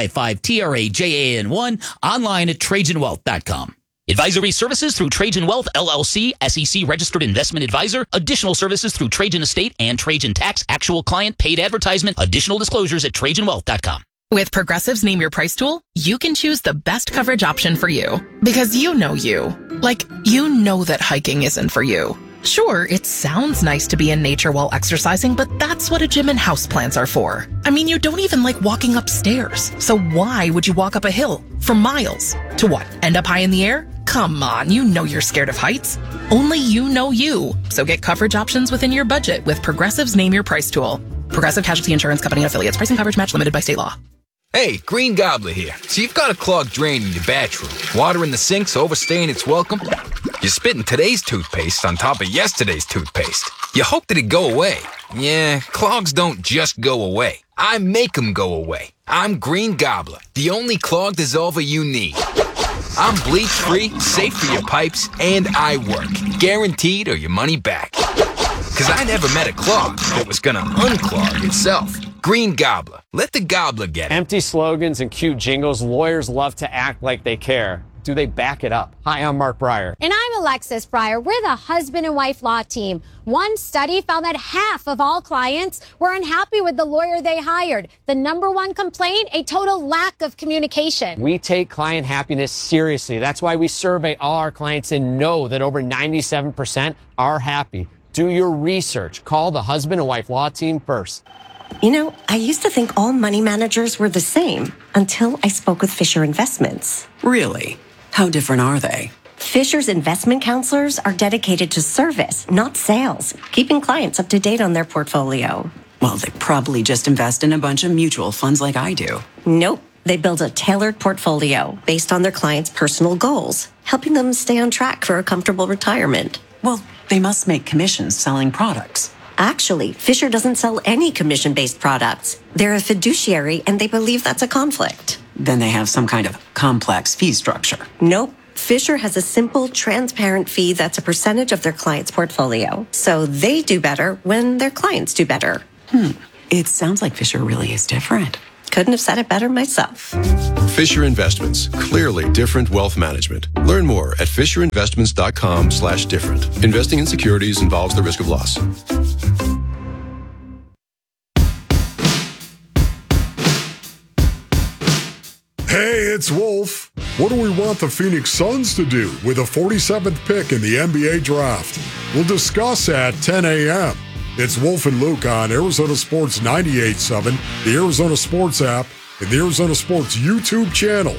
855-TRAJAN-1. Online at TrajanWealth.com. Advisory services through Trajan Wealth, LLC, SEC registered investment advisor. Additional services through Trajan Estate and Trajan Tax. Actual client paid advertisement. Additional disclosures at TrajanWealth.com. With Progressive's Name Your Price tool, you can choose the best coverage option for you. Because you know you. Like, you know that hiking isn't for you. Sure, it sounds nice to be in nature while exercising, but that's what a gym and houseplants are for. I mean, you don't even like walking upstairs. So why would you walk up a hill for miles? To what, end up high in the air? Come on, you know you're scared of heights. Only you know you. So get coverage options within your budget with Progressive's Name Your Price tool. Progressive Casualty Insurance Company and affiliates. Price and coverage match limited by state law. Hey, Green Gobbler here. So you've got a clogged drain in your bathroom. Water in the sink's overstaying its welcome. You're spitting today's toothpaste on top of yesterday's toothpaste. You hoped it'd go away. Yeah, clogs don't just go away. I make them go away. I'm Green Gobbler, the only clog dissolver you need. I'm bleach-free, safe for your pipes, and I work. Guaranteed or your money back. Because I never met a clog that was gonna unclog itself. Green Gobbler. Let the gobbler get it. Empty slogans and cute jingles, lawyers love to act like they care. do they back it up? Hi, I'm Mark Breyer. And I'm Alexis Breyer. We're the husband and wife law team. One study found that half of all clients were unhappy with the lawyer they hired. The number one complaint, a total lack of communication. We take client happiness seriously. That's why we survey all our clients and know that over 97% are happy. Do your research. Call the husband and wife law team first. You know, I used to think all money managers were the same until I spoke with Fisher Investments. Really? How different are they? Fisher's investment counselors are dedicated to service, not sales, keeping clients up to date on their portfolio. Well, they probably just invest in a bunch of mutual funds like I do. Nope. They build a tailored portfolio based on their clients' personal goals, helping them stay on track for a comfortable retirement. Well, they must make commissions selling products. Actually, Fisher doesn't sell any commission-based products. They're a fiduciary, and they believe that's a conflict. Then they have some kind of complex fee structure. Nope. Fisher has a simple, transparent fee that's a percentage of their client's portfolio. So they do better when their clients do better. It sounds like Fisher really is different. Couldn't have said it better myself. Fisher Investments. Clearly different wealth management. Learn more at fisherinvestments.com/different. Investing in securities involves the risk of loss. Hey, it's Wolf. What do we want the Phoenix Suns to do with the 47th pick in the NBA draft? We'll discuss at 10 a.m. It's Wolf and Luke on Arizona Sports 98.7, the Arizona Sports app, and the Arizona Sports YouTube channel.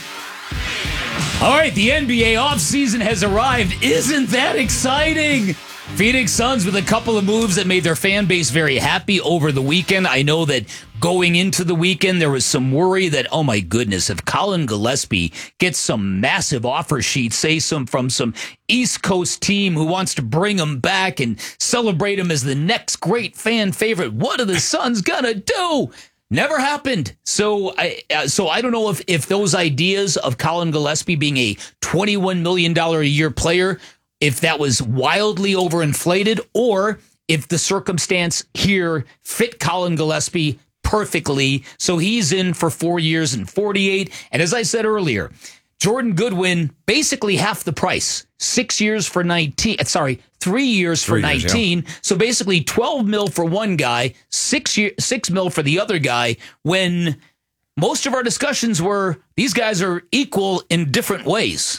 All right, the NBA offseason has arrived. Isn't that exciting? Phoenix Suns with a couple of moves that made their fan base very happy over the weekend. I know that going into the weekend, there was some worry that, oh my goodness, if Colin Gillespie gets some massive offer sheets, say from some East Coast team who wants to bring him back and celebrate him as the next great fan favorite, what are the Suns gonna do? Never happened. So I don't know if those ideas of Colin Gillespie being a $21 million a year player, if that was wildly overinflated, or if the circumstance here fit Colin Gillespie perfectly. So he's in for 4 years and 48. And as I said earlier, Jordan Goodwin, basically half the price. 6 years for 19. 3 years for 19. Yeah. So basically 12 mil for one guy, 6 mil for the other guy, when most of our discussions were these guys are equal in different ways.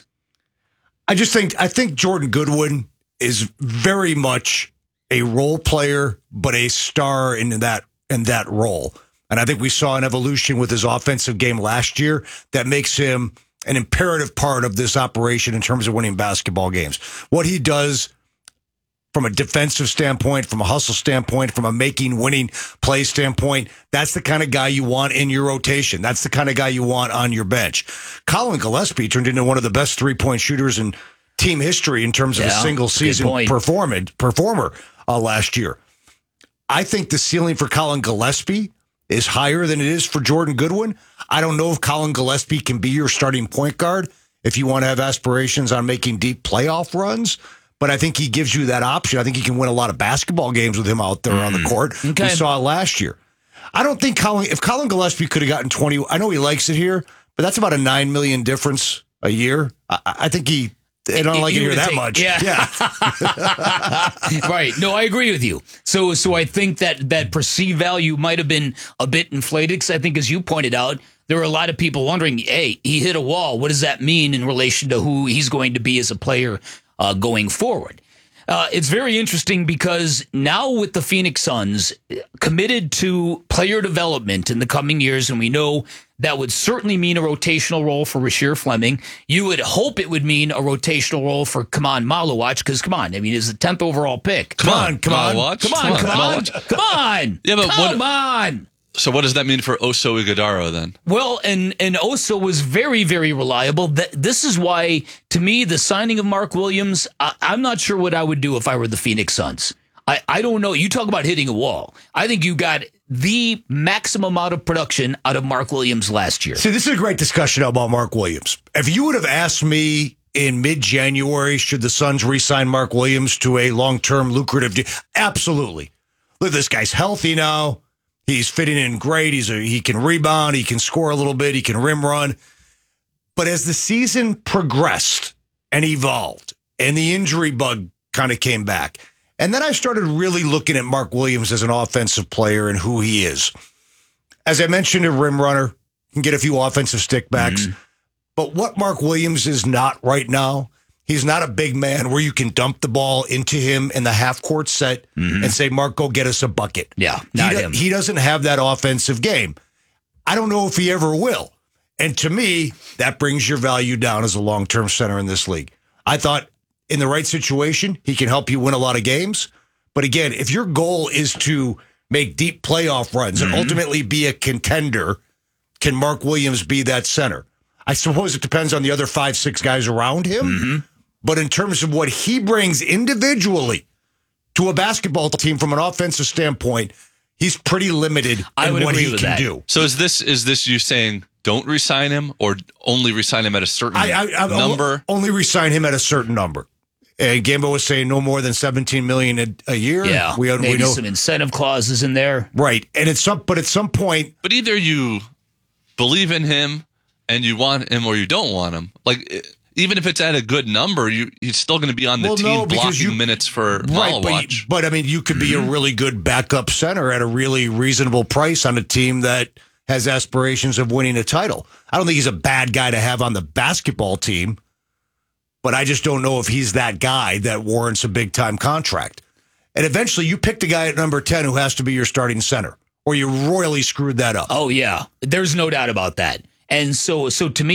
I think Jordan Goodwin is very much a role player, but a star in that role. And I think we saw an evolution with his offensive game last year that makes him an imperative part of this operation in terms of winning basketball games. What he does from a defensive standpoint, from a hustle standpoint, from a making winning play standpoint, that's the kind of guy you want in your rotation. That's the kind of guy you want on your bench. Colin Gillespie turned into one of the best three-point shooters in team history in terms of a single season performer last year. I think the ceiling for Colin Gillespie is higher than it is for Jordan Goodwin. I don't know if Colin Gillespie can be your starting point guard if you want to have aspirations on making deep playoff runs. But I think he gives you that option. I think you can win a lot of basketball games with him out there on the court. Okay. We saw it last year. I don't think if Colin Gillespie could have gotten 20, I know he likes it here, but that's about a $9 million difference a year. I think I don't like it here that much. Yeah. Right. No, I agree with you. So I think that perceived value might have been a bit inflated because I think, as you pointed out, there were a lot of people wondering, hey, he hit a wall. What does that mean in relation to who he's going to be as a player going forward? It's very interesting because now with the Phoenix Suns committed to player development in the coming years, and we know that would certainly mean a rotational role for Rasheer Fleming. You would hope it would mean a rotational role for Kaman Malawach because, come on, I mean, it's the 10th overall pick. Come on. Come on. Yeah, but come on. So what does that mean for Oso Ighodaro then? Well, and Oso was very, very reliable. This is why, to me, the signing of Mark Williams, I'm not sure what I would do if I were the Phoenix Suns. I don't know. You talk about hitting a wall. I think you got the maximum amount of production out of Mark Williams last year. See, this is a great discussion about Mark Williams. If you would have asked me in mid-January, should the Suns re-sign Mark Williams to a long-term lucrative deal? Absolutely. Look, this guy's healthy now. He's fitting in great. He can rebound. He can score a little bit. He can rim run. But as the season progressed and evolved and the injury bug kind of came back, and then I started really looking at Mark Williams as an offensive player and who he is. As I mentioned, a rim runner, can get a few offensive stickbacks. But what Mark Williams is not right now, he's not a big man where you can dump the ball into him in the half-court set and say, Mark, go get us a bucket. Yeah, not him. He doesn't have that offensive game. I don't know if he ever will. And to me, that brings your value down as a long-term center in this league. I thought in the right situation, he can help you win a lot of games. But again, if your goal is to make deep playoff runs and ultimately be a contender, can Mark Williams be that center? I suppose it depends on the other 5-6 guys around him. But in terms of what he brings individually to a basketball team from an offensive standpoint, he's pretty limited in what he can do. So is this you saying don't re-sign him or only re-sign him at a certain number? Only re-sign him at a certain number. And Gambo was saying no more than $17 million a year. Yeah, we know some incentive clauses in there, right? And at some point, but either you believe in him and you want him, or you don't want him. Like even if it's at a good number, he's still going to be on the team blocking minutes for Malawatch. But I mean, you could be a really good backup center at a really reasonable price on a team that has aspirations of winning a title. I don't think he's a bad guy to have on the basketball team, but I just don't know if he's that guy that warrants a big-time contract. And eventually you picked a guy at number 10 who has to be your starting center, or you royally screwed that up. Oh, yeah. There's no doubt about that. And so to me,